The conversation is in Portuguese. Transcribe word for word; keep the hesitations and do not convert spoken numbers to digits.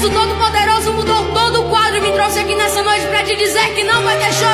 Deus, o Todo-Poderoso, mudou todo o quadro e me trouxe aqui nessa noite pra te dizer que não vai ter choro.